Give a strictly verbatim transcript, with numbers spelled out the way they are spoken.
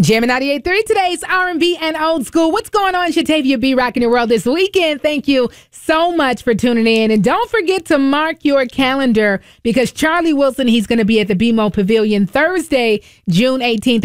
Jamming ninety-eight point three, today's R and B and old school. What's going on, Shatavia B. Rocking the World this weekend? Thank you so much for tuning in. And don't forget to mark your calendar because Charlie Wilson, he's going to be at the B M O Pavilion Thursday, June eighteenth.